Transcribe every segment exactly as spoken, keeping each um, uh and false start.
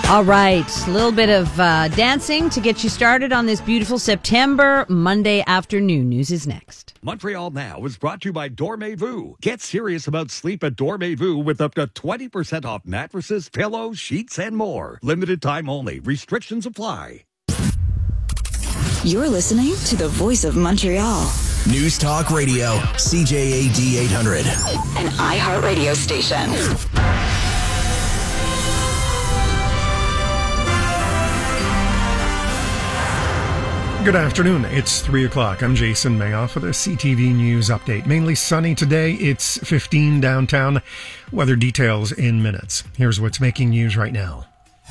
All right, a little bit of uh, dancing to get you started on this beautiful September Monday afternoon. News is next. Montreal Now is brought to you by Dormez-vous. Get serious about sleep at Dormez-vous with up to twenty percent off mattresses, pillows, sheets, and more. Limited time only. Restrictions apply. You're listening to the voice of Montreal. News Talk Radio, C J A D eight hundred. An iHeartRadio station. Good afternoon. It's three o'clock. I'm Jason Mayoff with a C T V News update. Mainly sunny today. It's fifteen downtown. Weather details in minutes. Here's what's making news right now.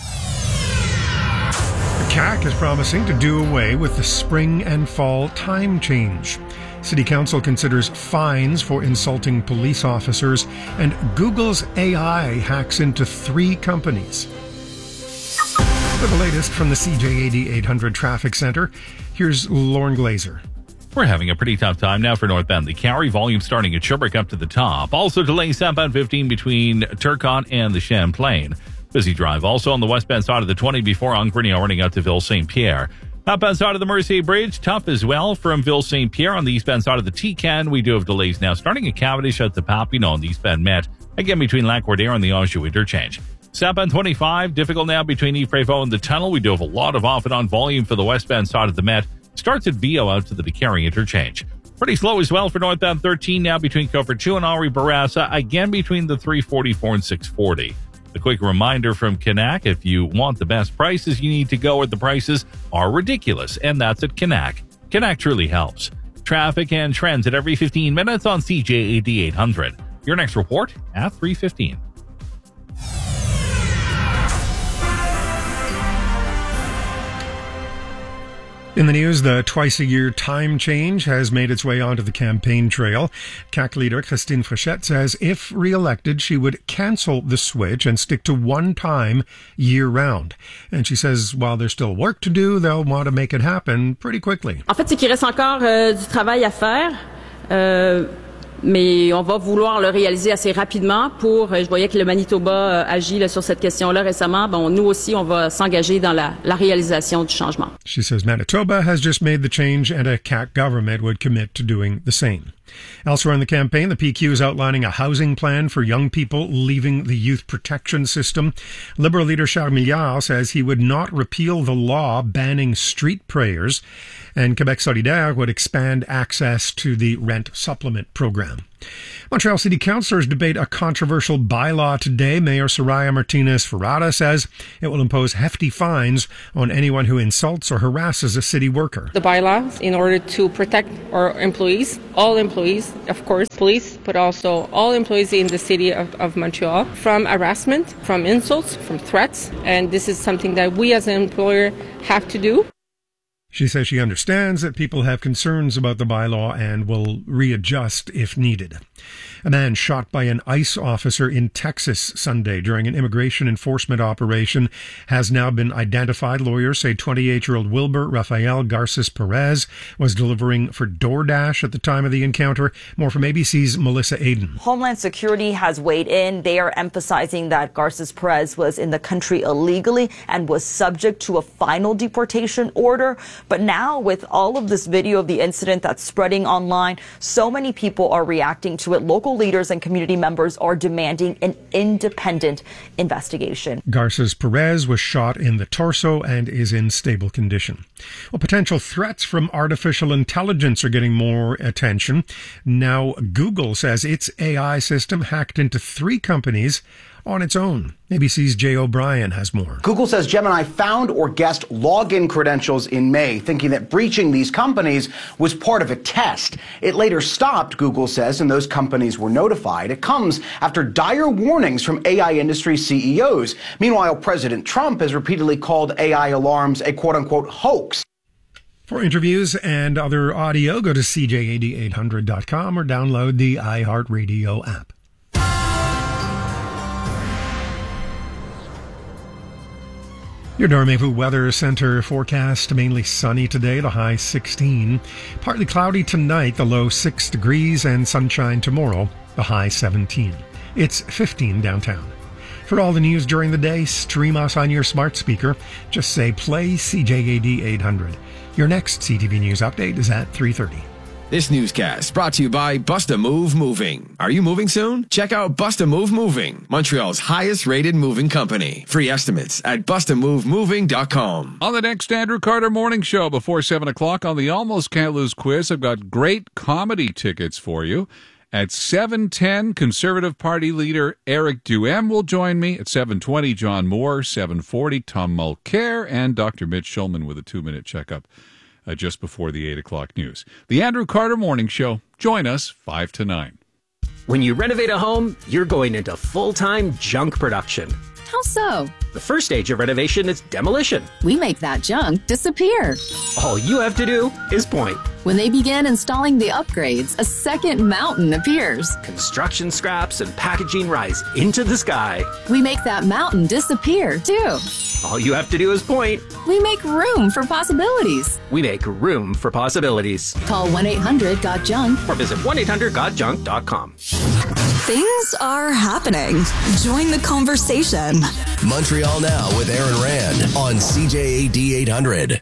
The C A C is promising to do away with the spring and fall time change. City Council considers fines for insulting police officers, and Google's A I hacks into three companies. For the latest from the C J A D eight hundred Traffic Center, here's Lauren Glazer. We're having a pretty tough time now for northbound. The carry volume starting at Sherbrooke up to the top. Also delays southbound fifteen between Turcotte and the Champlain. Busy drive also on the westbound side of the twenty before Ongrenio running out to Ville Saint Pierre. Outbound side of the Mercier Bridge, tough as well from Ville Saint Pierre. On the eastbound side of the T-Can, we do have delays now starting at Cavendish at the Papineau on the eastbound Met. Again between Lac-Wardier and the Anjou interchange. Southbound twenty-five, difficult now between Yves Prévost and the tunnel. We do have a lot of off and on volume for the westbound side of the Met. Starts at Vio out to the DeCarry interchange. Pretty slow as well for northbound thirteen now between Coverture and Henri Bourassa. Again between the three forty-four and six forty. A quick reminder from Canac, if you want the best prices, you need to go where the prices are ridiculous, and that's at Canac. Canac truly helps. Traffic and trends at every fifteen minutes on C J A D eight hundred. Your next report at three fifteen. In the news, the twice-a-year time change has made its way onto the campaign trail. C A C leader Christine Fréchette says if re-elected, she would cancel the switch and stick to one time year-round. And she says while there's still work to do, they'll want to make it happen pretty quickly. En fait, c'est qu'il reste encore euh, du travail à faire. Euh... Mais on va vouloir le réaliser assez rapidement pour, je voyais que le Manitoba agit là, sur cette question-là récemment, bon, nous aussi, on va s'engager dans la, la réalisation du changement. She says Manitoba has just made the change and a C A C government would commit to doing the same. Elsewhere in the campaign, the P Q is outlining a housing plan for young people leaving the youth protection system. Liberal leader Charles Milliard says he would not repeal the law banning street prayers, and Quebec Solidaire would expand access to the rent supplement program. Montreal City Councillors debate a controversial bylaw today. Mayor Soraya Martinez-Ferrada says it will impose hefty fines on anyone who insults or harasses a city worker. The bylaws, in order to protect our employees, all employees, of course, police, but also all employees in the city of, of Montreal, from harassment, from insults, from threats, and this is something that we as an employer have to do. She says she understands that people have concerns about the bylaw and will readjust if needed. A man shot by an ICE officer in Texas Sunday during an immigration enforcement operation has now been identified. Lawyers say twenty-eight-year-old Wilbur Rafael Garces Perez was delivering for DoorDash at the time of the encounter. More from A B C's Melissa Aden. Homeland Security has weighed in. They are emphasizing that Garces Perez was in the country illegally and was subject to a final deportation order. But now, with all of this video of the incident that's spreading online, so many people are reacting to it. Local leaders and community members are demanding an independent investigation. Garces Perez was shot in the torso and is in stable condition. Well, potential threats from artificial intelligence are getting more attention. Now, Google says its A I system hacked into three companies on its own. A B C's Jay O'Brien has more. Google says Gemini found or guessed login credentials in May, thinking that breaching these companies was part of a test. It later stopped, Google says, and those companies were notified. It comes after dire warnings from A I industry C E Os. Meanwhile, President Trump has repeatedly called A I alarms a quote-unquote hoax. For interviews and other audio, go to C J A D eight hundred dot com or download the iHeartRadio app. Your Dormez-vous Weather Center forecast, mainly sunny today, the high sixteen. Partly cloudy tonight, the low six degrees, and sunshine tomorrow, the high seventeen. It's fifteen downtown. For all the news during the day, stream us on your smart speaker. Just say play C J A D eight hundred. Your next C T V News update is at three thirty. This newscast brought to you by Busta Move Moving. Are you moving soon? Check out Busta Move Moving, Montreal's highest rated moving company. Free estimates at busta move moving dot com. On the next Andrew Carter Morning Show before seven o'clock on the Almost Can't Lose quiz, I've got great comedy tickets for you. At seven ten, Conservative Party leader Eric Duhem will join me. At seven twenty, John Moore. seven forty, Tom Mulcair. And Doctor Mitch Schulman with a two-minute checkup uh, just before the eight o'clock news. The Andrew Carter Morning Show. Join us five to nine. When you renovate a home, you're going into full-time junk production. How so? The first stage of renovation is demolition. We make that junk disappear. All you have to do is point. When they begin installing the upgrades, a second mountain appears. Construction scraps and packaging rise into the sky. We make that mountain disappear, too. All you have to do is point. We make room for possibilities. We make room for possibilities. Call one eight hundred got junk or visit one eight hundred got junk dot com. Things are happening. Join the conversation. Montreal Now with Aaron Rand on C J A D eight hundred.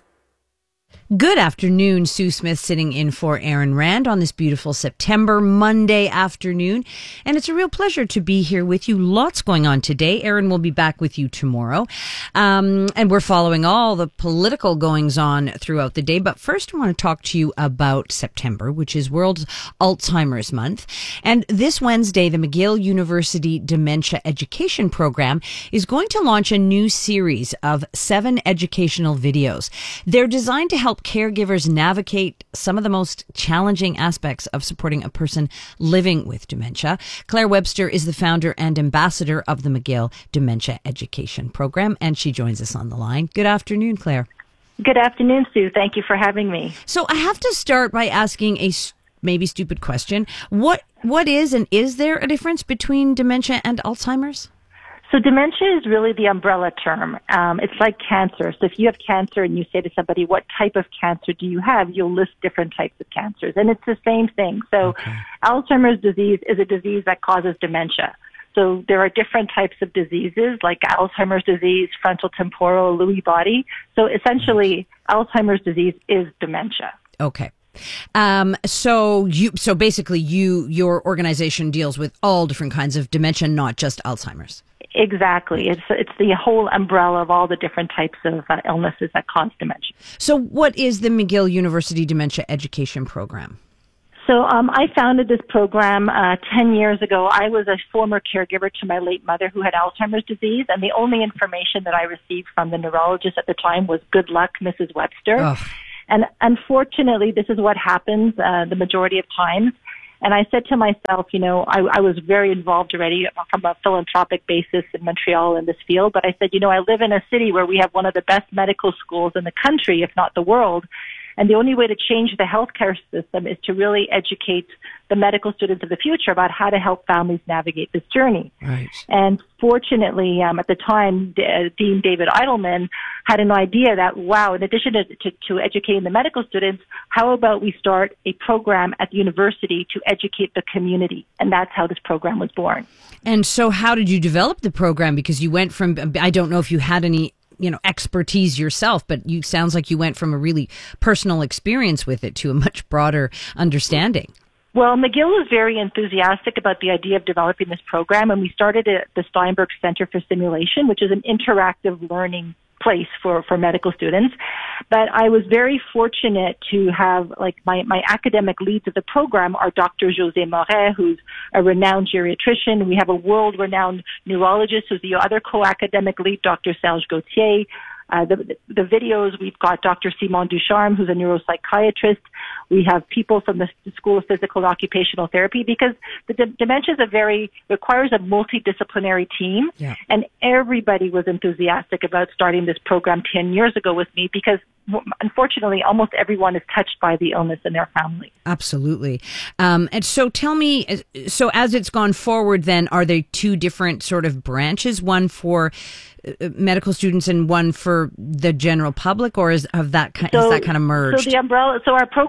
Good afternoon. Sue Smith sitting in for Aaron Rand on this beautiful September Monday afternoon. And it's a real pleasure to be here with you. Lots going on today. Aaron will be back with you tomorrow. Um, and we're following all the political goings on throughout the day. But first, I want to talk to you about September, which is World Alzheimer's Month. And this Wednesday, the McGill University Dementia Education Program is going to launch a new series of seven educational videos. They're designed to help caregivers navigate some of the most challenging aspects of supporting a person living with dementia. Claire Webster is the founder and ambassador of the McGill Dementia Education Program, and she joins us on the line. Good afternoon, Claire. Good afternoon, Sue. Thank you for having me. So I have to start by asking a maybe stupid question. What What is and is there a difference between dementia and Alzheimer's? So dementia is really the umbrella term. Um, it's like cancer. So if you have cancer and you say to somebody, what type of cancer do you have? You'll list different types of cancers. And it's the same thing. So okay. Alzheimer's disease is a disease that causes dementia. So there are different types of diseases like Alzheimer's disease, frontotemporal, Lewy body. So essentially, Alzheimer's disease is dementia. Okay. Um, so you, so basically you, your organization deals with all different kinds of dementia, not just Alzheimer's. Exactly. It's it's the whole umbrella of all the different types of uh, illnesses that cause dementia. So what is the McGill University Dementia Education Program? So um, I founded this program uh, ten years ago. I was a former caregiver to my late mother who had Alzheimer's disease, and the only information that I received from the neurologist at the time was good luck, Missus Webster. Ugh. And unfortunately, this is what happens uh, the majority of times. And I said to myself, you know, I, I was very involved already from a philanthropic basis in Montreal in this field. But I said, you know, I live in a city where we have one of the best medical schools in the country, if not the world. And the only way to change the healthcare system is to really educate the medical students of the future about how to help families navigate this journey. Right. And fortunately, um, at the time, D- uh, Dean David Eidelman had an idea that, wow, in addition to, to, to educating the medical students, how about we start a program at the university to educate the community? And that's how this program was born. And so how did you develop the program? Because you went from, I don't know if you had any you know, expertise yourself, but you sounds like you went from a really personal experience with it to a much broader understanding. Well, McGill was very enthusiastic about the idea of developing this program, and we started at the Steinberg Center for Simulation, which is an interactive learning place for, for medical students. But I was very fortunate to have, like, my, my academic leads of the program are Doctor José Moret, who's a renowned geriatrician. We have a world-renowned neurologist who's the other co-academic lead, Doctor Serge Gauthier. Uh, the, the videos, we've got Doctor Simon Ducharme, who's a neuropsychiatrist. We have people from the School of Physical and Occupational Therapy, because the de- dementia is a very, requires a multidisciplinary team. Yeah. And everybody was enthusiastic about starting this program ten years ago with me, because unfortunately, almost everyone is touched by the illness in their family. Absolutely. Um, and so tell me, so as it's gone forward, then, are there two different sort of branches, one for medical students and one for the general public, or is of that, so, is that kind of merged? So the umbrella, so our program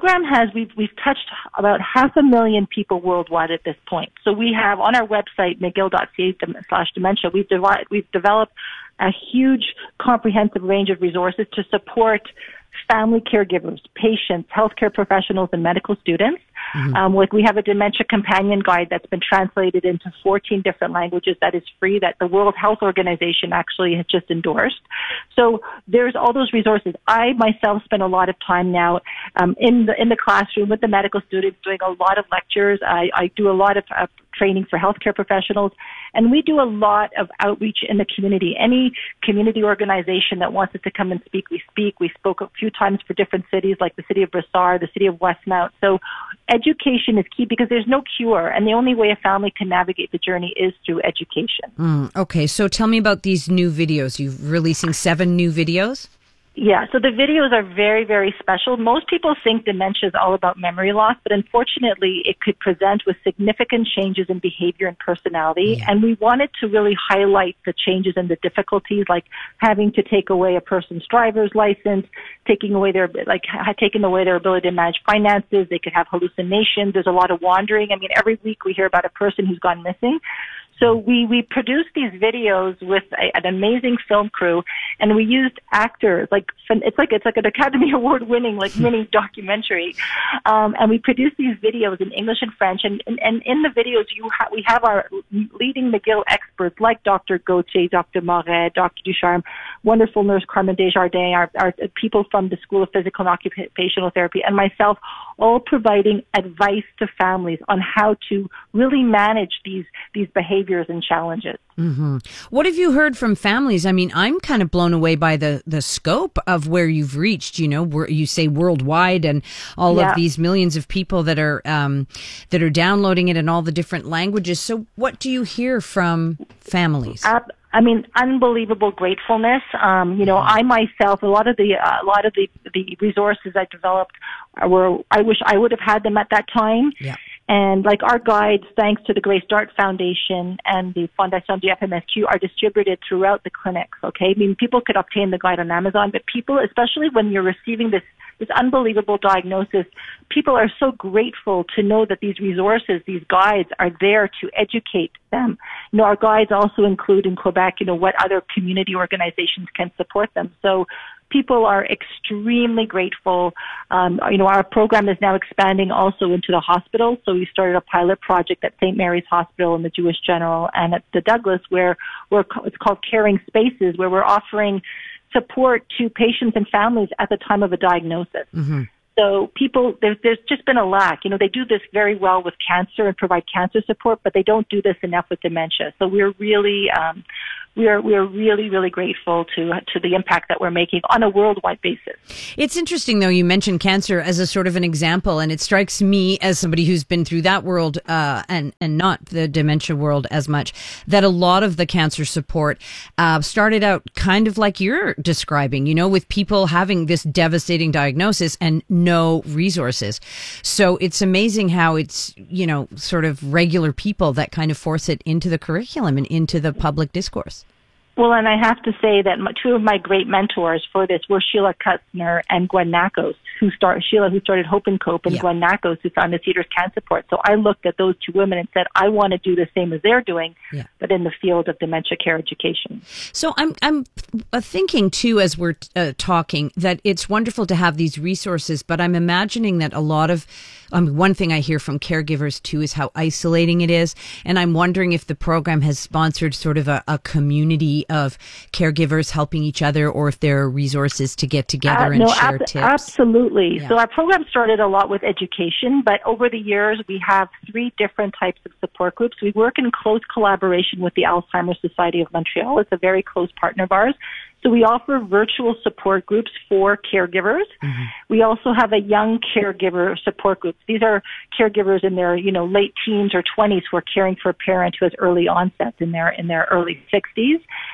program has, we've, we've touched about half a million people worldwide at this point. So we have on our website, mcgill.ca slash dementia, we've, devi- we've developed a huge comprehensive range of resources to support family caregivers, patients, healthcare professionals, and medical students. Mm-hmm. Um, like we have a dementia companion guide that's been translated into fourteen different languages that is free, that the World Health Organization actually has just endorsed. So there's all those resources. I myself spend a lot of time now um, in the in the classroom with the medical students, doing a lot of lectures. I, I do a lot of uh, training for healthcare professionals, and we do a lot of outreach in the community. Any community organization that wants us to come and speak, we speak. We spoke a few times for different cities, like the city of Brossard, the city of Westmount. So education is key because there's no cure, and the only way a family can navigate the journey is through education. Mm, okay, so tell me about these new videos. You're releasing seven new videos? Yeah, so the videos are very, very special. Most people think dementia is all about memory loss, but unfortunately it could present with significant changes in behavior and personality. Yeah. And we wanted to really highlight the changes and the difficulties, like having to take away a person's driver's license, taking away their, like, taking away their ability to manage finances. They could have hallucinations. There's a lot of wandering. I mean, every week we hear about a person who's gone missing. So we, we produced these videos with a, an amazing film crew, and we used actors. Like it's like it's like an Academy Award winning like mini documentary, um, and we produced these videos in English and French. And, and, and in the videos, you ha- we have our leading McGill experts like Doctor Gauthier, Doctor Moret, Doctor Ducharme, wonderful nurse Carmen Desjardins, our, our people from the School of Physical and Occupational Therapy, and myself, all providing advice to families on how to really manage these these behaviors and challenges. Mm-hmm. What have you heard from families? I mean, I'm kind of blown away by the, the scope of where you've reached, you know, where you say worldwide and all yeah. of these millions of people that are um, that are downloading it in all the different languages. So what do you hear from families? Uh, I mean, unbelievable gratefulness. Um, you know, I myself, a lot of the, uh, a lot of the, the resources I developed were, I wish I would have had them at that time. Yeah. And like our guides, thanks to the Grace Dart Foundation and the Fondation du F M S Q, are distributed throughout the clinics. Okay, I mean, people could obtain the guide on Amazon, but people, especially when you're receiving this this unbelievable diagnosis, people are so grateful to know that these resources, these guides, are there to educate them. You know, our guides also include in Quebec, you know, what other community organizations can support them. So people are extremely grateful. Um, you know, our program is now expanding also into the hospital. So we started a pilot project at Saint Mary's Hospital and the Jewish General and at the Douglas, where we're, it's called Caring Spaces, where we're offering support to patients and families at the time of a diagnosis. Mm-hmm. So people, there's, there's just been a lack. You know, they do this very well with cancer and provide cancer support, but they don't do this enough with dementia. So we're really, um, we're we're really really grateful to to the impact that we're making on a worldwide basis. It's interesting, though, you mentioned cancer as a sort of an example, and it strikes me as somebody who's been through that world uh, and and not the dementia world as much, that a lot of the cancer support uh, started out kind of like you're describing, you know, with people having this devastating diagnosis and no resources. So it's amazing how it's, you know, sort of regular people that kind of force it into the curriculum and into the public discourse. Well, and I have to say that my, two of my great mentors for this were Sheila Kutzner and Gwen Nakos, who start Sheila, who started Hope and Cope, and yeah. Gwen Nakos, who founded Cedars Can Support. So I looked at those two women and said, I want to do the same as they're doing, yeah. but in the field of dementia care education. So I'm I'm thinking too, as we're uh, talking, that it's wonderful to have these resources, but I'm imagining that a lot of Um, one thing I hear from caregivers, too, is how isolating it is. And I'm wondering if the program has sponsored sort of a, a community of caregivers helping each other, or if there are resources to get together uh, and no, share ab- tips. Absolutely. Yeah. So our program started a lot with education, but over the years, we have three different types of support groups. We work in close collaboration with the Alzheimer's Society of Montreal. It's a very close partner of ours. So we offer virtual support groups for caregivers. Mm-hmm. We also have a young caregiver support group. These are caregivers in their, you know, late teens or twenties who are caring for a parent who has early onset in their in their early sixties.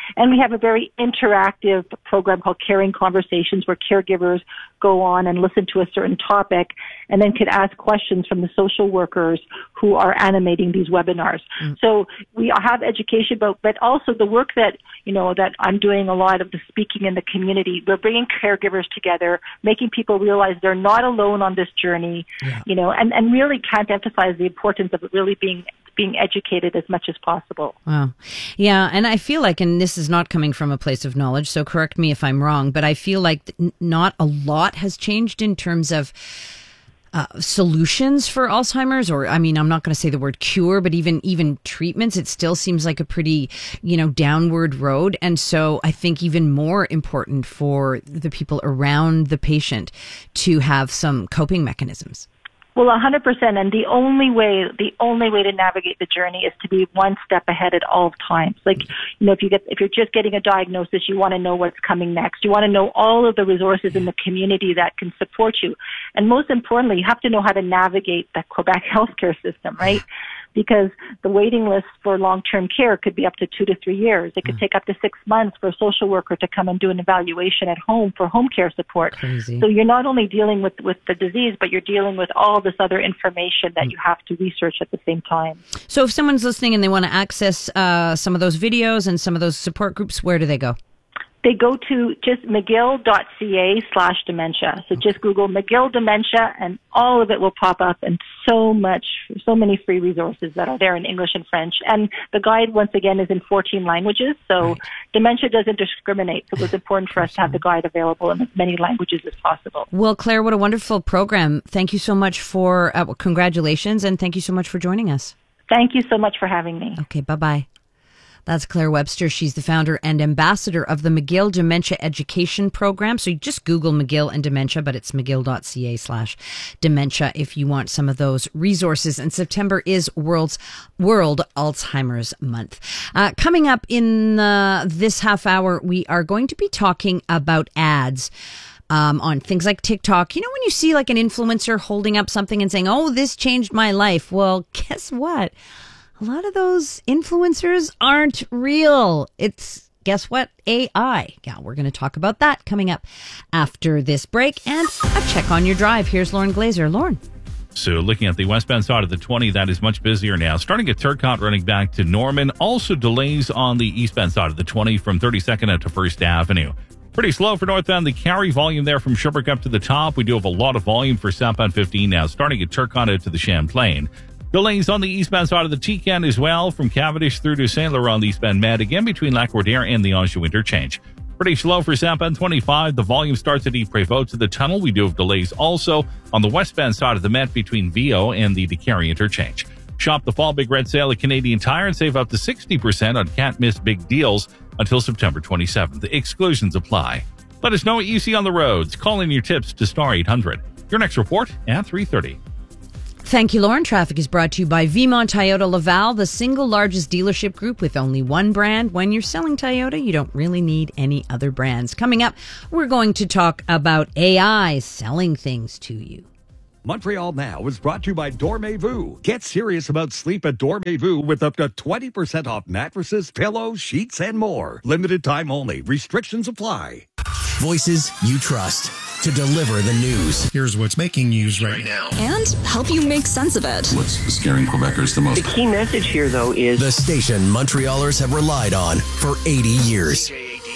And we have a very interactive program called Caring Conversations, where caregivers go on and listen to a certain topic and then could ask questions from the social workers who are animating these webinars. Mm. So we have education, but, but also the work that, you know, that I'm doing a lot of the speaking in the community. We're bringing caregivers together, making people realize they're not alone on this journey, yeah. you know, and, and really can't emphasize the importance of really being being educated as much as possible. Wow. Yeah. And I feel like, and this is not coming from a place of knowledge, so correct me if I'm wrong, but I feel like not a lot has changed in terms of uh, solutions for Alzheimer's, or, I mean, I'm not going to say the word cure, but even, even treatments. It still seems like a pretty, you know, downward road. And so I think even more important for the people around the patient to have some coping mechanisms. Well, one hundred percent. And the only way, the only way to navigate the journey is to be one step ahead at all times. Like, you know, if you get, if you're just getting a diagnosis, you want to know what's coming next. You want to know all of the resources in the community that can support you. And most importantly, you have to know how to navigate the Quebec healthcare system, right? Because the waiting list for long-term care could be up to two to three years. It could mm. take up to six months for a social worker to come and do an evaluation at home for home care support. Crazy. So you're not only dealing with, with the disease, but you're dealing with all this other information that mm. you have to research at the same time. So if someone's listening and they want to access uh, some of those videos and some of those support groups, where do they go? They go to just mcgill.ca slash dementia. So just Google McGill Dementia and all of it will pop up, and so much, so many free resources that are there in English and French. And the guide, once again, is in fourteen languages. So right. dementia doesn't discriminate. So it's important for us to have the guide available in as many languages as possible. Well, Claire, what a wonderful program. Thank you so much for, uh, congratulations, and thank you so much for joining us. Thank you so much for having me. Okay, bye-bye. That's Claire Webster. She's the founder and ambassador of the McGill Dementia Education Program. So you just Google McGill and dementia, but it's mcgill.ca slash dementia if you want some of those resources. And September is World's World Alzheimer's Month. Uh, coming up in uh, this half hour, we are going to be talking about ads. Um, on things like TikTok. You know, when you see like an influencer holding up something and saying, oh, this changed my life. Well, guess what? A lot of those influencers aren't real. It's, guess what? A I. Yeah, we're going to talk about that coming up after this break. And a check on your drive. Here's Lauren Glazer. Lauren. So looking at the westbound side of the twenty, that is much busier now. Starting at Turcotte, running back to Norman. Also delays on the eastbound side of the twenty from thirty-second out to First Avenue. Pretty slow for northbound. The carry volume there from Sherbrooke up to the top. We do have a lot of volume for southbound fifteen now. Starting at Turcotte out to the Champlain. Delays on the eastbound side of the T-Can as well, from Cavendish through to Saint Laurent on the eastbound Med, again between Lac-Roudère and the Anjou interchange. Pretty slow for southbound twenty-five. The volume starts at Yves Prévost to the tunnel. We do have delays also on the westbound side of the Met between Viau and the DeCarry interchange. Shop the fall big red sale at Canadian Tire and save up to sixty percent on can't miss big deals until September twenty-seventh. The exclusions apply. Let us know what you see on the roads. Call in your tips to star eight hundred. Your next report at three thirty. Thank you, Lauren. Traffic is brought to you by Vimont Toyota Laval, the single largest dealership group with only one brand. When you're selling Toyota, you don't really need any other brands. Coming up, we're going to talk about A I selling things to you. Montreal Now is brought to you by Dormez-vous. Get serious about sleep at Dormez-vous with up to twenty percent off mattresses, pillows, sheets, and more. Limited time only. Restrictions apply. Voices you trust to deliver the news. Here's what's making news right now. And help you make sense of it. What's scaring Quebecers the most? The key message here, though, is the station Montrealers have relied on for eighty years.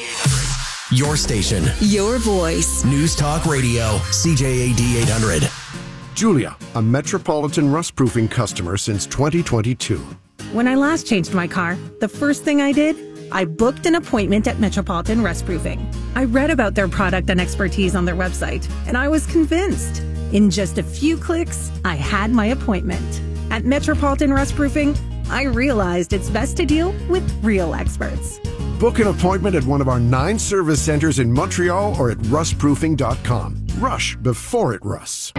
Your station. Your voice. News Talk Radio. C J A D eight hundred. Julia, a Metropolitan rust-proofing customer since twenty twenty-two. When I last changed my car, the first thing I did, I booked an appointment at Metropolitan Rust Proofing. I read about their product and expertise on their website, and I was convinced. In just a few clicks, I had my appointment. At Metropolitan Rust Proofing, I realized it's best to deal with real experts. Book an appointment at one of our nine service centers in Montreal or at rust proofing dot com. Rush before it rusts.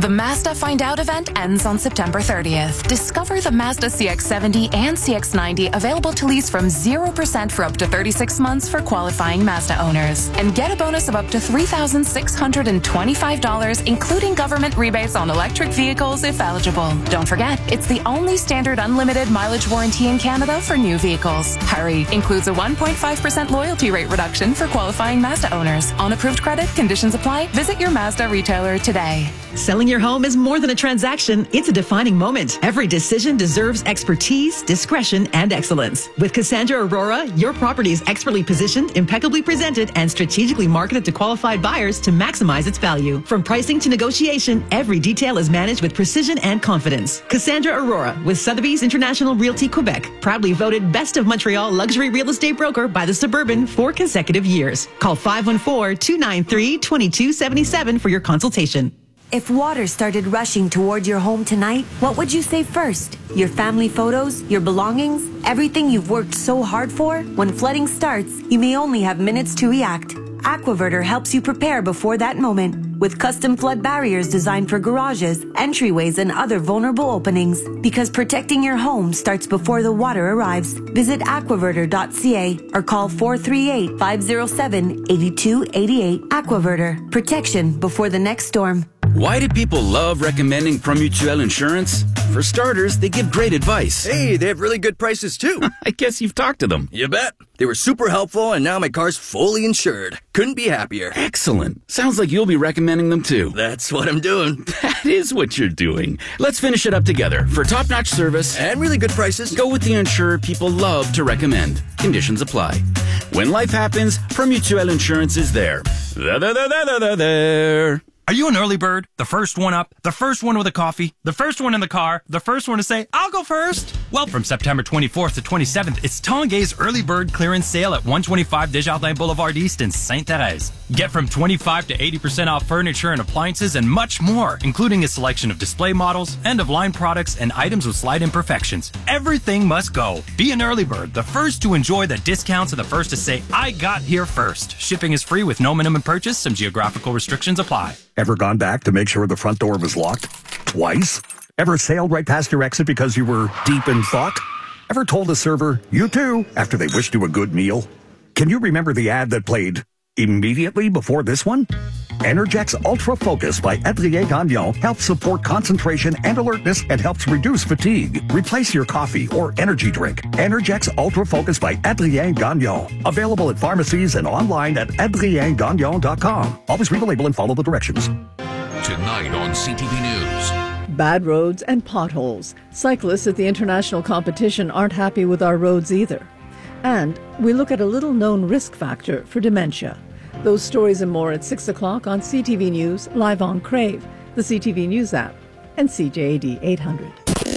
The Mazda Find Out event ends on September thirtieth. Discover the Mazda C X seventy and C X ninety available to lease from zero percent for up to thirty-six months for qualifying Mazda owners. And get a bonus of up to three thousand six hundred twenty-five dollars, including government rebates on electric vehicles if eligible. Don't forget, it's the only standard unlimited mileage warranty in Canada for new vehicles. Hurry! Includes a one point five percent loyalty rate reduction for qualifying Mazda owners. On approved credit, conditions apply. Visit your Mazda retailer today. Selling your home is more than a transaction. It's a defining moment. Every decision deserves expertise, discretion, and excellence. With Cassandra Aurora, your property is expertly positioned, impeccably presented, and strategically marketed to qualified buyers to maximize its value. From pricing to negotiation, every detail is managed with precision and confidence. Cassandra Aurora with Sotheby's International Realty Quebec, proudly voted Best of Montreal Luxury Real Estate Broker by the Suburban for consecutive years. Call five one four, two nine three, two two seven seven for your consultation. If water started rushing toward your home tonight, what would you save first? Your family photos? Your belongings? Everything you've worked so hard for? When flooding starts, you may only have minutes to react. Aquaverter helps you prepare before that moment with custom flood barriers designed for garages, entryways, and other vulnerable openings. Because protecting your home starts before the water arrives. Visit aquaverter dot c a or call four three eight, five zero seven, eight two eight eight. Aquaverter. Protection before the next storm. Why do people love recommending Promutuel Insurance? For starters, they give great advice. Hey, they have really good prices too. I guess you've talked to them. You bet. They were super helpful, and now my car's fully insured. Couldn't be happier. Excellent. Sounds like you'll be recommending them too. That's what I'm doing. That is what you're doing. Let's finish it up together. For top-notch service and really good prices, go with the insurer people love to recommend. Conditions apply. When life happens, Promutuel Insurance is there. There, there, there, there, there, there. Are you an early bird? The first one up? The first one with a coffee? The first one in the car? The first one to say, I'll go first? Well, from September twenty-fourth to twenty-seventh, it's Tanguay's Early Bird Clearance Sale at one twenty-five Desjardins Boulevard East in Sainte Thérèse. Get from twenty-five to eighty percent off furniture and appliances and much more, including a selection of display models, end-of-line products, and items with slight imperfections. Everything must go. Be an early bird, the first to enjoy the discounts and the first to say, I got here first. Shipping is free with no minimum purchase. Some geographical restrictions apply. Ever gone back to make sure the front door was locked? Twice? Ever sailed right past your exit because you were deep in thought? Ever told a server, you too, after they wished you a good meal? Can you remember the ad that played immediately before this one? Energex Ultra Focus by Adrien Gagnon helps support concentration and alertness and helps reduce fatigue. Replace your coffee or energy drink. Energex Ultra Focus by Adrien Gagnon. Available at pharmacies and online at adrien gagnon dot com. Always read the label and follow the directions. Tonight on C T V News. Bad roads and potholes. Cyclists at the international competition aren't happy with our roads either. And we look at a little-known risk factor for dementia. Those stories and more at six o'clock on C T V News, live on Crave, the C T V News app, and C J A D eight hundred.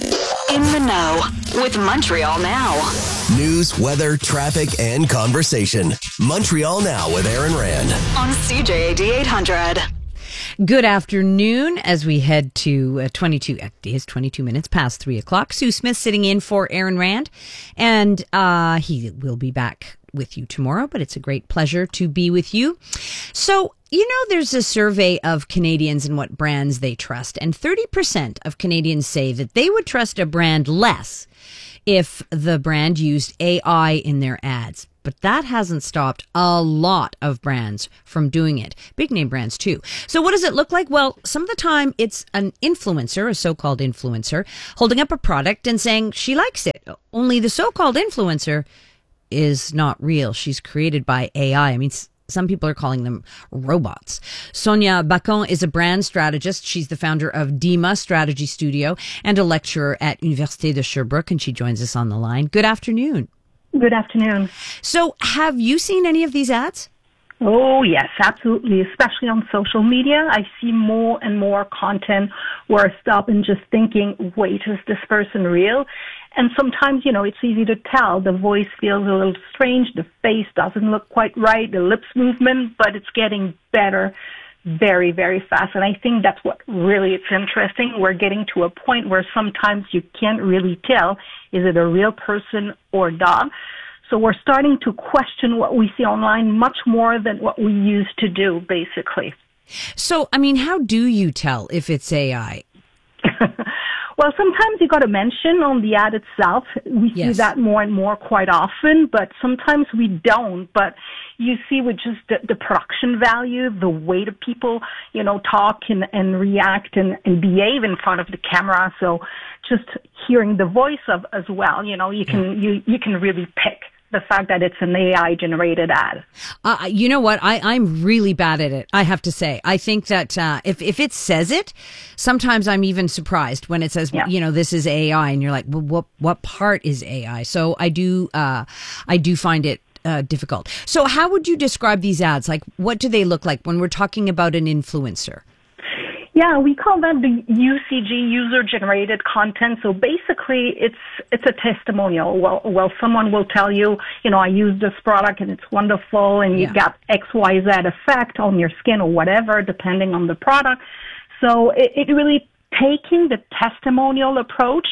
In the know with Montreal Now. News, weather, traffic, and conversation. Montreal Now with Aaron Rand. On C J A D eight hundred. Good afternoon as we head to uh, twenty-two, it is twenty-two minutes past three o'clock. Sue Smith sitting in for Aaron Rand, and uh, he will be back with you tomorrow, but it's a great pleasure to be with you. So, you know, there's a survey of Canadians and what brands they trust, and thirty percent of Canadians say that they would trust a brand less if the brand used A I in their ads. But that hasn't stopped a lot of brands from doing it. Big name brands too. So what does it look like? Well, some of the time it's an influencer, a so-called influencer, holding up a product and saying she likes it. Only the so-called influencer is not real. She's created by A I. I mean, some people are calling them robots. Sonia Bacon is a brand strategist. She's the founder of Dima Strategy Studio and a lecturer at Université de Sherbrooke, and she joins us on the line. Good afternoon. Good afternoon. So have you seen any of these ads? Oh, yes, absolutely. Especially on social media. I see more and more content where I stop and just thinking, wait, is this person real? And sometimes, you know, it's easy to tell. The voice feels a little strange. The face doesn't look quite right. The lips movement, but it's getting better very, very fast. And I think that's what really is interesting. We're getting to a point where sometimes you can't really tell, is it a real person or not? So we're starting to question what we see online much more than what we used to do, basically. So, I mean, how do you tell if it's A I? Well, sometimes you got to mention on the ad itself. We see Yes. that more and more quite often, but sometimes we don't. But you see with just the, the production value, the way the people, you know, talk and, and react and, and behave in front of the camera. So just hearing the voice of as well, you know, you can, you, you can really pick the fact that it's an A I generated ad. Uh, you know what? I, I'm really bad at it, I have to say. I think that uh, if, if it says it, sometimes I'm even surprised when it says, Yeah. you know, this is A I. And you're like, well, what, what part is A I? So I do, uh, I do find it uh, difficult. So how would you describe these ads? Like, what do they look like when we're talking about an influencer? Yeah, we call that the U C G, user-generated content. So basically, it's it's a testimonial. Well, well, someone will tell you, you know, I use this product and it's wonderful, and you Yeah. got X, Y, Z effect on your skin or whatever, depending on the product. So it, it really taking the testimonial approach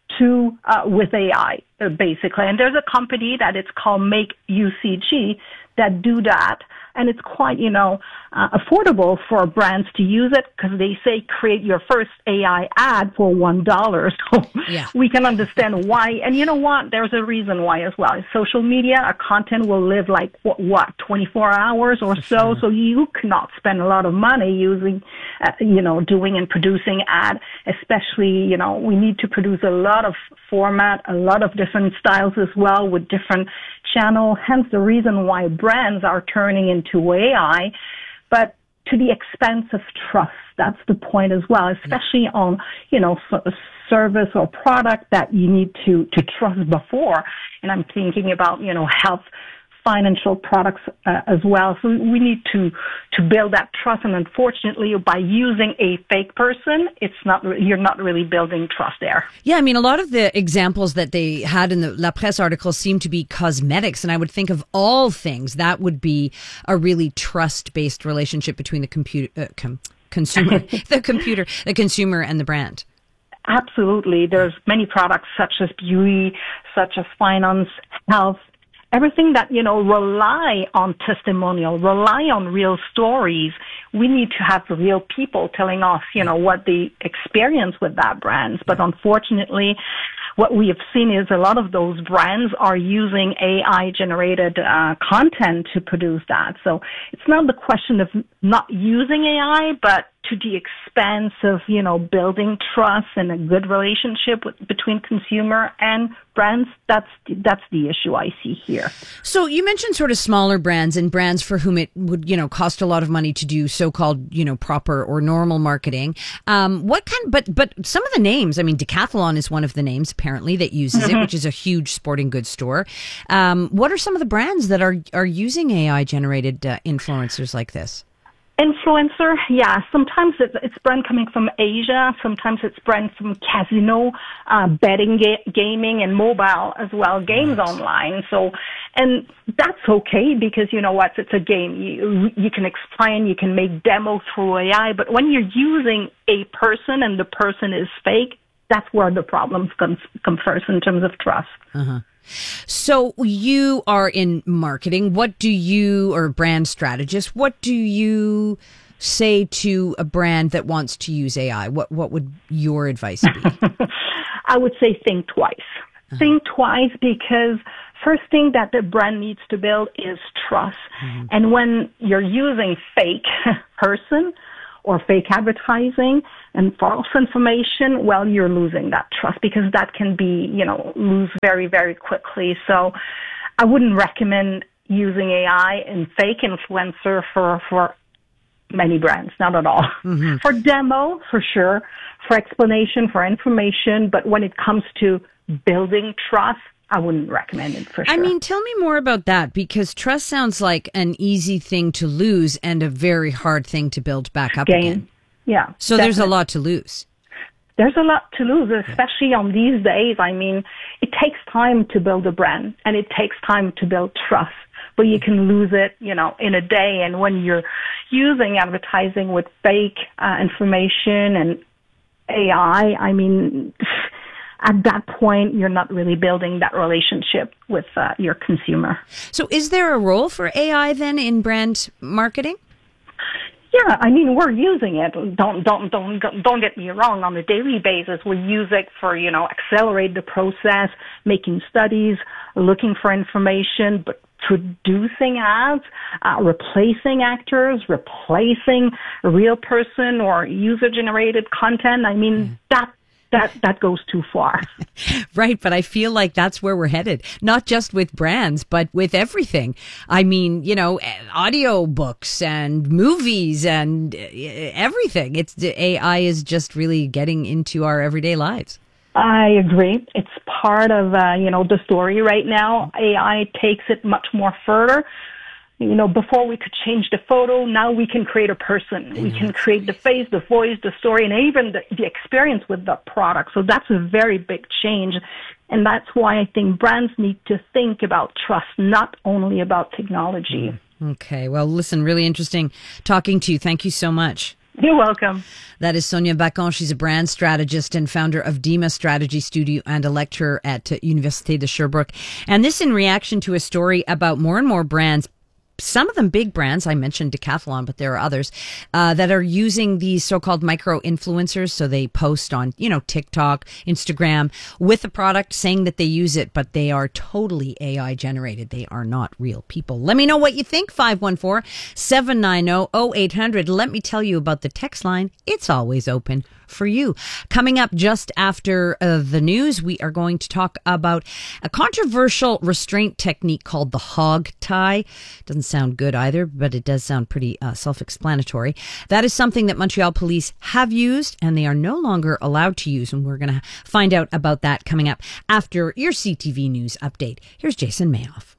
to uh, with A I, uh, basically. And there's a company that it's called Make U C G that do that. And it's quite, you know, uh, affordable for brands to use it because they say create your first A I ad for one dollar. So Yeah. we can understand why. And you know what? There's a reason why as well. Social media, our content will live like, what, what twenty-four hours or so. So you cannot spend a lot of money using, uh, you know, doing and producing ad, especially, you know, we need to produce a lot of format, a lot of different styles as well with different channel, hence the reason why brands are turning into A I, but to the expense of trust. That's the point as well, especially on, you know, a service or product that you need to, to trust before. And I'm thinking about, you know, health, financial products uh, as well. So we need to, to build that trust. And unfortunately, by using a fake person, it's not, you're not really building trust there. Yeah, I mean, a lot of the examples that they had in the La Presse article seem to be cosmetics. And I would think of all things, that would be a really trust-based relationship between the computer, uh, com- consumer, the computer, the consumer and the brand. Absolutely. There's many products such as beauty, such as finance, health, everything that, you know, rely on testimonial, rely on real stories. We need to have real people telling us, you know, what they experience with that brands. But unfortunately, what we have seen is a lot of those brands are using A I generated uh, content to produce that. So it's not the question of not using A I, but to the expense of, you know, building trust and a good relationship with, between consumer and brands. That's that's the issue I see here. So you mentioned sort of smaller brands and brands for whom it would, you know, cost a lot of money to do so-called, you know, proper or normal marketing. Um, what kind? But but some of the names. I mean, Decathlon is one of the names apparently that uses Mm-hmm. it, which is a huge sporting goods store. Um, what are some of the brands that are are using A I generated uh, influencers like this? Influencer, yeah. Sometimes it's, it's brand coming from Asia. Sometimes it's brand from casino, uh, betting, ga- gaming, and mobile as well, games right. online. So, and that's okay because you know what? It's a game. You you can explain, you can make demos through A I. But when you're using a person and the person is fake, that's where the problems come come first in terms of trust. Uh-huh. So you are in marketing. What do you, or brand strategist, what do you say to a brand that wants to use A I? What what would your advice be? I would say think twice. Uh-huh. Think twice because first thing that the brand needs to build is trust. Mm-hmm. And when you're using fake person or fake advertising and false information, well, you're losing that trust because that can be, you know, lose very, very quickly. So I wouldn't recommend using A I and fake influencer for, for many brands, not at all. Mm-hmm. For demo, for sure, for explanation, for information, but when it comes to building trust, I wouldn't recommend it for sure. I mean, tell me more about that because trust sounds like an easy thing to lose and a very hard thing to build back up Gain. again. Yeah. So definitely. There's a lot to lose. There's a lot to lose, especially on these days. I mean, it takes time to build a brand and it takes time to build trust, but you can lose it, you know, in a day. And when you're using advertising with fake uh, information and A I, I mean, at that point, you're not really building that relationship with uh, your consumer. So is there a role for A I then in brand marketing? Yeah, I mean, we're using it. Don't, don't, don't, don't get me wrong. On a daily basis, we use it for, you know, accelerate the process, making studies, looking for information, but producing ads, uh, replacing actors, replacing a real person or user-generated content. I mean, that That that goes too far. Right, but I feel like that's where we're headed. Not just with brands, but with everything. I mean, you know, audio books and movies and everything. It's the A I is just really getting into our everyday lives. I agree. It's part of uh, you know the story right now. A I takes it much more further. You know, before we could change the photo, now we can create a person. We can create the face, the voice, the story, and even the, the experience with the product. So that's a very big change. And that's why I think brands need to think about trust, not only about technology. Okay. Well, listen, really interesting talking to you. Thank you so much. You're welcome. That is Sonia Bacon. She's a brand strategist and founder of Dima Strategy Studio and a lecturer at Université de Sherbrooke. And this in reaction to a story about more and more brands, some of them big brands, I mentioned Decathlon, but there are others, uh, that are using these so-called micro-influencers. So they post on, you know, TikTok, Instagram with a product saying that they use it, but they are totally A I generated. They are not real people. Let me know what you think. five one four, seven nine zero, zero eight hundred. Let me tell you about the text line. It's always open for you. Coming up just after uh, the news, we are going to talk about a controversial restraint technique called the hog tie. Doesn't sound good either, but it does sound pretty uh, self-explanatory. That is something that Montreal police have used and they are no longer allowed to use. And we're going to find out about that coming up after your C T V News update. Here's Jason Mayoff.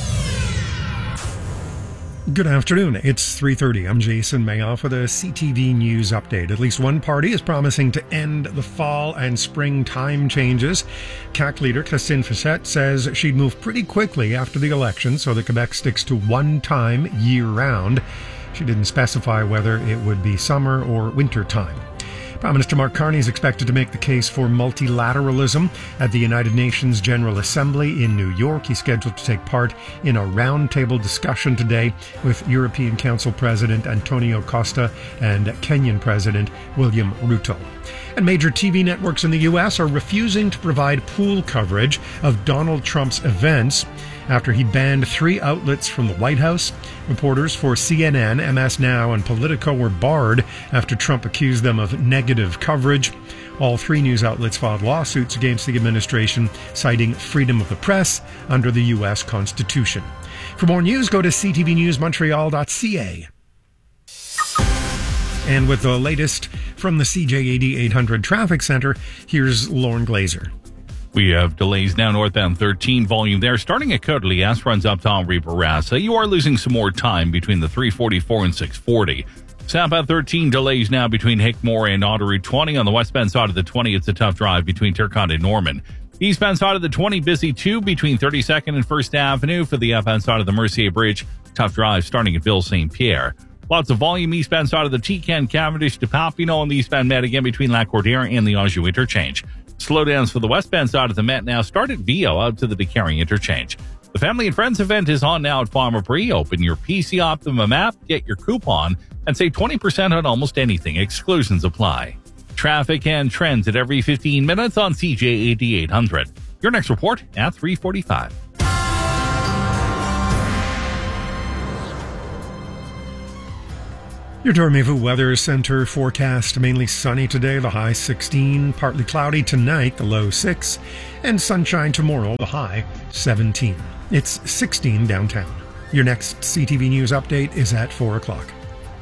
Good afternoon. It's three thirty. I'm Jason Mayoff with a C T V News update. At least one party is promising to end the fall and spring time changes. C A Q leader Christine Fichette says she'd move pretty quickly after the election so that Quebec sticks to one time year-round. She didn't specify whether it would be summer or winter time. Prime Minister Mark Carney is expected to make the case for multilateralism at the United Nations General Assembly in New York. He's scheduled to take part in a roundtable discussion today with European Council President Antonio Costa and Kenyan President William Ruto. And major T V networks in the U S are refusing to provide pool coverage of Donald Trump's events after he banned three outlets from the White House. Reporters for C N N, M S Now, and Politico were barred after Trump accused them of negative coverage. All three news outlets filed lawsuits against the administration, citing freedom of the press under the U S Constitution. For more news, go to c t v news montreal dot c a. And with the latest from the C J A D eight hundred Traffic Center, here's Lauren Glazer. We have delays now northbound thirteen, volume there starting at Côte Liesse, runs up to Henri Bourassa. You are losing some more time between the three forty-four and six forty. Southbound thirteen, delays now between Hickmore and Autoroute twenty. On the westbound side of the twenty, it's a tough drive between Turcotte and Norman. Eastbound side of the twenty, busy too between thirty-second and First Avenue. For the outbound side of the Mercier Bridge, tough drive starting at Ville Saint Pierre. Lots of volume eastbound side of the T-Can, Cavendish to Papineau, on the eastbound Met again between La Cordière and the Anjou interchange. Slowdowns for the westbound side of the Met now start at Vio out to the DeCarry interchange. The Family and Friends event is on now at Pharmaprix. Open your P C Optimum app, get your coupon, and save twenty percent on almost anything. Exclusions apply. Traffic and trends at every fifteen minutes on C J A D eight hundred. Your next report at three forty-five. Your Dormevu Weather Center forecast: mainly sunny today, the high sixteen, partly cloudy tonight, the low six, and sunshine tomorrow, the high seventeen. It's sixteen downtown. Your next C T V News update is at four o'clock.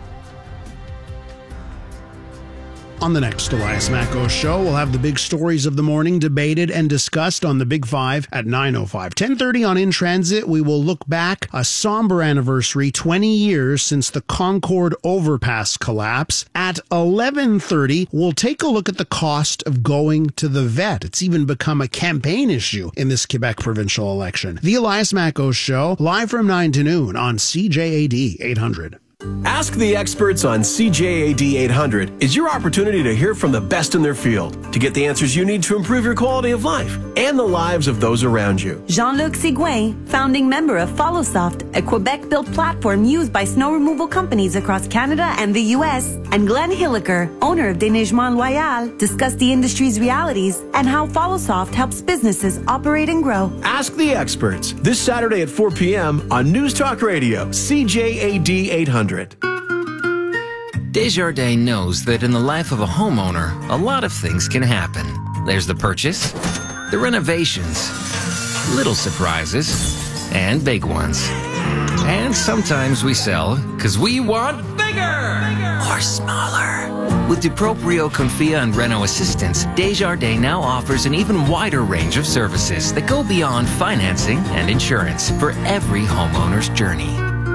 On the next Elias Makos show, we'll have the big stories of the morning debated and discussed on the Big Five at nine oh five. ten thirty on In Transit, we will look back a somber anniversary, twenty years since the Concord overpass collapse. At eleven thirty, we'll take a look at the cost of going to the vet. It's even become a campaign issue in this Quebec provincial election. The Elias Makos show, live from nine to noon on C J A D eight hundred. Ask the Experts on C J A D eight hundred is your opportunity to hear from the best in their field, to get the answers you need to improve your quality of life and the lives of those around you. Jean-Luc Sigouin, founding member of FollowSoft, a Quebec-built platform used by snow removal companies across Canada and the U S, and Glenn Hilliker, owner of Déneigement Loyal, discuss the industry's realities and how FollowSoft helps businesses operate and grow. Ask the Experts this Saturday at four p.m. on News Talk Radio, C J A D eight hundred. Desjardins knows that in the life of a homeowner, a lot of things can happen. There's the purchase, the renovations, little surprises, and big ones. And sometimes we sell because we want bigger, bigger or smaller. With DuProprio, Confia, and Reno Assistance, Desjardins now offers an even wider range of services that go beyond financing and insurance for every homeowner's journey.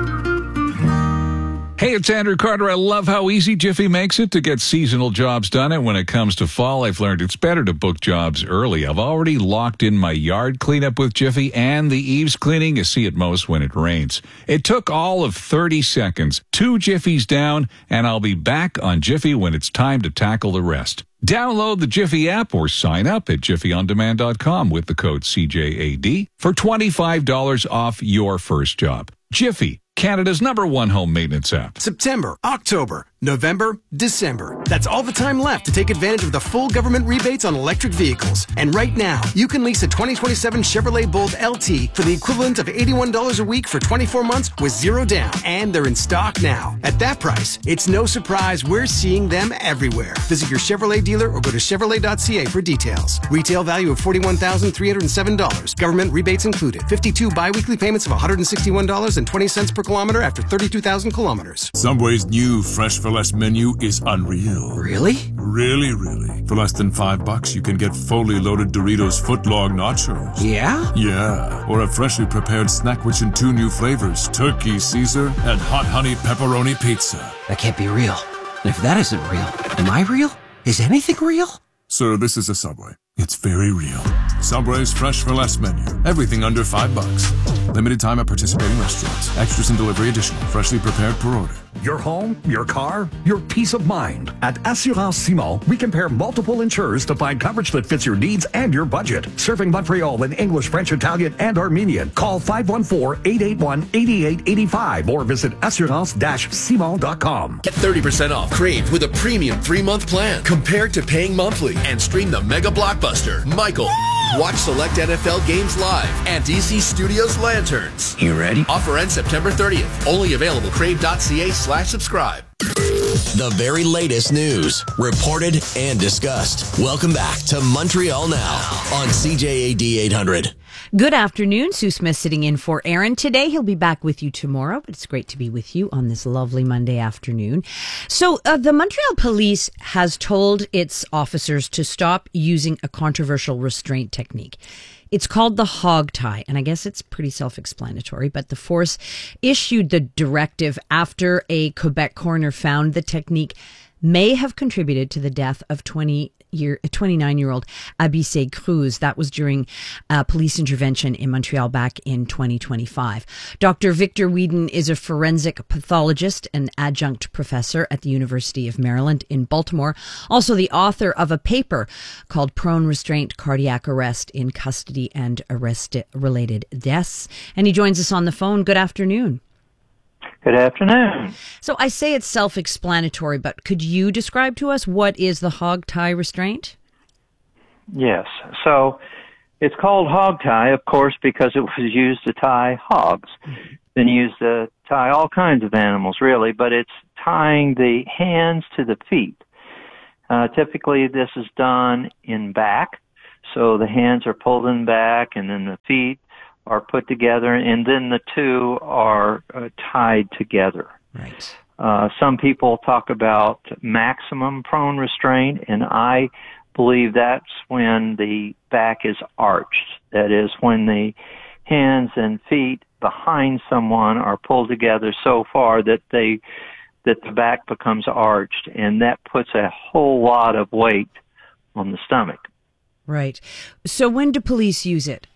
Hey, it's Andrew Carter. I love how easy Jiffy makes it to get seasonal jobs done. And when it comes to fall, I've learned it's better to book jobs early. I've already locked in my yard cleanup with Jiffy and the eaves cleaning you see at most when it rains. It took all of thirty seconds, two Jiffies down, and I'll be back on Jiffy when it's time to tackle the rest. Download the Jiffy app or sign up at jiffy on demand dot com with the code C J A D for twenty-five dollars off your first job. Jiffy, Canada's number one home maintenance app. September, October, November, December. That's all the time left to take advantage of the full government rebates on electric vehicles. And right now, you can lease a twenty twenty-seven Chevrolet Bolt L T for the equivalent of eighty-one dollars a week for twenty-four months with zero down. And they're in stock now. At that price, it's no surprise we're seeing them everywhere. Visit your Chevrolet dealer or go to chevrolet dot c a for details. Retail value of forty-one thousand three hundred seven dollars. Government rebates included. fifty-two biweekly payments of one hundred sixty-one dollars and twenty cents per kilometer after thirty-two thousand kilometers. Subway's new Fresh for Less menu is unreal. Really? Really, really. For less than five bucks, you can get fully loaded Doritos footlong nachos. Yeah? Yeah. Or a freshly prepared snack rich in two new flavors, Turkey Caesar and Hot Honey Pepperoni Pizza. That can't be real. And if that isn't real, am I real? Is anything real? Sir, this is a Subway. It's very real. Subway's Fresh for Less menu. Everything under five bucks. Limited time at participating restaurants. Extras and delivery additional. Freshly prepared per order. Your home, your car, your peace of mind. At Assurance Simon, we compare multiple insurers to find coverage that fits your needs and your budget. Serving Montreal in English, French, Italian, and Armenian. Call five one four, eight eight one, eight eight eight five or visit assurance dash simon dot com. Get thirty percent off Crave with a premium three-month plan compared to paying monthly, and stream the mega blockbuster, Michael. Watch select N F L games live and D C Studios Lanterns. You ready? Offer ends September thirtieth. Only available crave dot c a slash subscribe. The very latest news, reported and discussed. Welcome back to Montreal Now on C J A D eight hundred. Good afternoon. Sue Smith sitting in for Aaron today. He'll be back with you tomorrow, but it's great to be with you on this lovely Monday afternoon. So uh, the Montreal Police has told its officers to stop using a controversial restraint technique. It's called the hog tie, and I guess it's pretty self-explanatory, but the force issued the directive after a Quebec coroner found the technique may have contributed to the death of twenty year, twenty-nine-year-old Abissé Cruz. That was during a police intervention in Montreal back in twenty twenty-five. Doctor Victor Whedon is a forensic pathologist and adjunct professor at the University of Maryland in Baltimore, also the author of a paper called Prone Restraint, Cardiac Arrest in Custody and Arrest-Related Deaths. And he joins us on the phone. Good afternoon. Good afternoon. So I say it's self-explanatory, but could you describe to us what is the hog tie restraint? Yes. So it's called hog tie, of course, because it was used to tie hogs. Been used to tie all kinds of animals, really, but it's tying the hands to the feet. Uh, typically, this is done in back, so the hands are pulled in back, and then the feet are put together, and then the two are uh, tied together. Right. Uh, some people talk about maximum prone restraint, and I believe that's when the back is arched. That is, when the hands and feet behind someone are pulled together so far that they that the back becomes arched, and that puts a whole lot of weight on the stomach. Right. So when do police use it?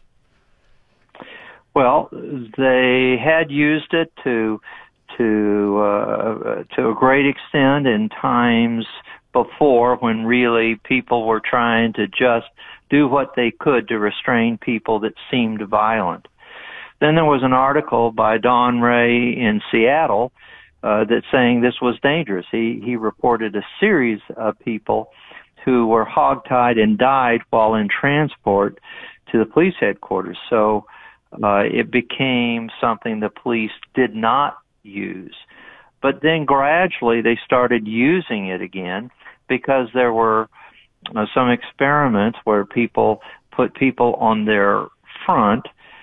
Well, they had used it to to uh, uh, to a great extent in times before when really people were trying to just do what they could to restrain people that seemed violent. Then there was an article by Don Ray in Seattle uh, that's saying this was dangerous. He, he reported a series of people who were hogtied and died while in transport to the police headquarters. So uh, it became something the police did not use. But then gradually they started using it again because there were uh, some experiments where people put people on their front,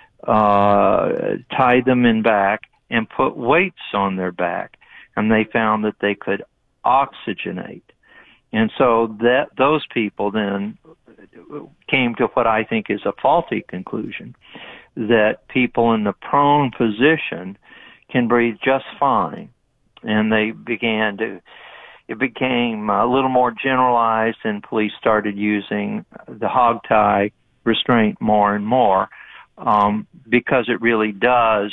uh, tied them in back, and put weights on their back. And they found that they could oxygenate. And so that those people then came to what I think is a faulty conclusion, that people in the prone position can breathe just fine. And they began to, it became a little more generalized, and police started using the hog tie restraint more and more, um, because it really does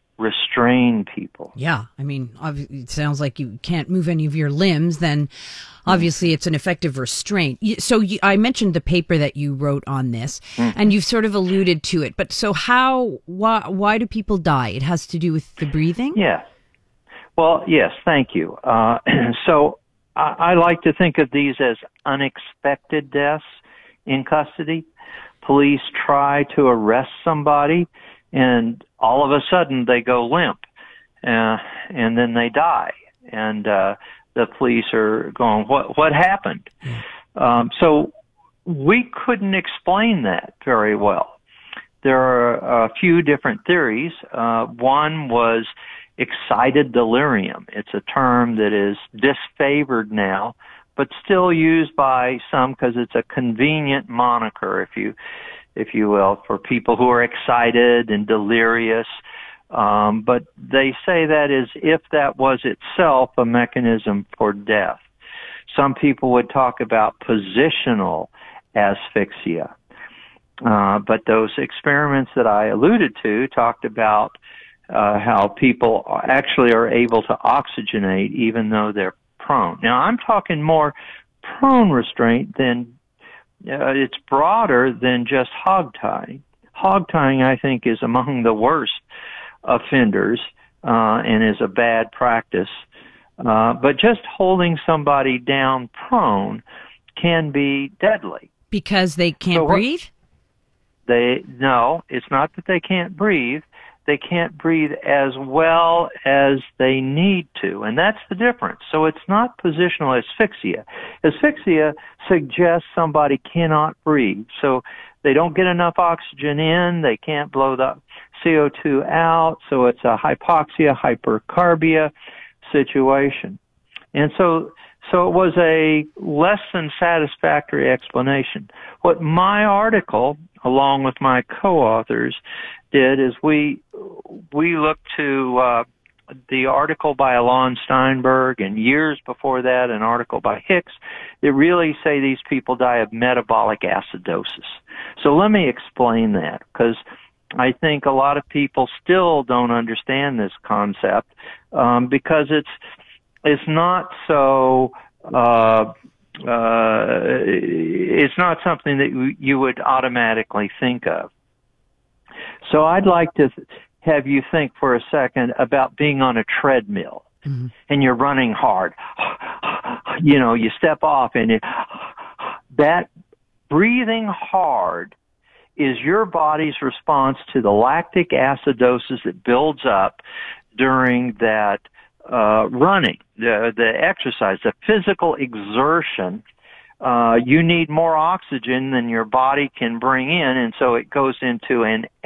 restrain people. Yeah, I mean, obvi- it sounds like you can't move any of your limbs, then obviously it's an effective restraint. Y- So you, I mentioned the paper that you wrote on this, Mhm. and you've sort of alluded to it, but so how, why, why do people die? It has to do with the breathing? Yes. Well, yes, thank you. Uh, so I, I like to think of these as unexpected deaths in custody. Police try to arrest somebody, and all of a sudden they go limp, uh, and then they die. And uh, the police are going, what, what happened? Um, so we couldn't explain that very well. There are a few different theories. Uh, one was excited delirium. It's a term that is disfavored now, but still used by some because it's a convenient moniker, if you, if you will, for people who are excited and delirious. Um, but they say that as if that was itself a mechanism for death. Some people would talk about positional asphyxia. Uh, but those experiments that I alluded to talked about uh, how people actually are able to oxygenate even though they're prone. Now, I'm talking more prone restraint than, uh, it's broader than just hog tying. Hog tying, I think, is among the worst offenders, uh, and is a bad practice. Uh, but just holding somebody down prone can be deadly. Because they can't So what- breathe? They, no, it's not that they can't breathe. They can't breathe as well as they need to, and that's the difference. So it's not positional asphyxia. Asphyxia suggests somebody cannot breathe. So they don't get enough oxygen in, they can't blow the C O two out, so it's a hypoxia, hypercarbia situation. And so, so it was a less than satisfactory explanation. What my article, along with my co-authors, did is we we looked to uh, the article by Alon Steinberg, and years before that, an article by Hicks that really say these people die of metabolic acidosis. So let me explain that, because I think a lot of people still don't understand this concept, um, because it's it's not so. Uh, uh, it's not something that you would automatically think of. So I'd like to have you think for a second about being on a treadmill, mm-hmm. and you're running hard. You know, you step off, and it, that breathing hard is your body's response to the lactic acidosis that builds up during that uh, running, the, the exercise, the physical exertion. Uh, you need more oxygen than your body can bring in, and so it goes into an